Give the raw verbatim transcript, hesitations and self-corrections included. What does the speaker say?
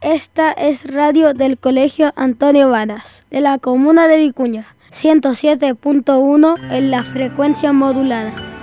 Esta es radio del Colegio Antonio Varas, de la comuna de Vicuña, ciento siete punto uno en la frecuencia modulada.